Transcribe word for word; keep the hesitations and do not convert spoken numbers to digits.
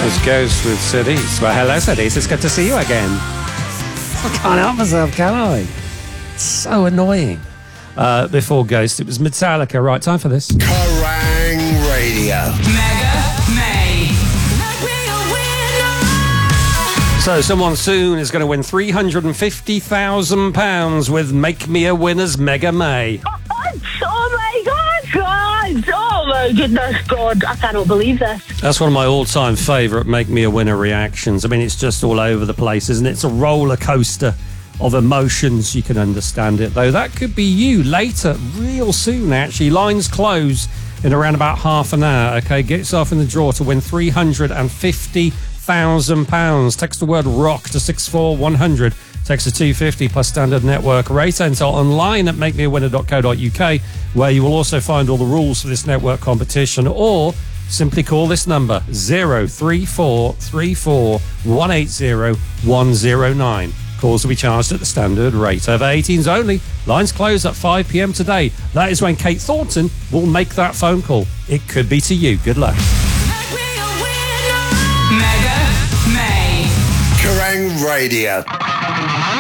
It's Ghost with Cities. Well, hello, Cities. It's good to see you again. I can't help myself, can I? It's so annoying. Uh, before Ghost, it was Metallica. Right, time for this. Kerrang Radio. Mega May. So, someone soon is going to win three hundred fifty thousand pounds with Make Me a Winner's Mega May. Oh my God, God! Oh my goodness, God! I cannot believe this. That's one of my all-time favourite Make Me a Winner reactions. I mean, it's just all over the place, isn't it? It's a roller coaster of emotions. You can understand it, though. That could be you later, real soon, actually. Lines close in around about half an hour. Okay, get yourself in the draw to win three hundred fifty thousand pounds. Text the word rock to six four one hundred. Text to two fifty plus standard network rate. Enter online at make me a winner dot co dot uk, where you will also find all the rules for this network competition, or simply call this number zero three four three four one eight zero one zero nine. Calls will be charged at the standard rate. Over eighteens only. Lines close at five p.m. today. That is when Kate Thornton will make that phone call. It could be to you. Good luck. Mega May. Kerrang Radio.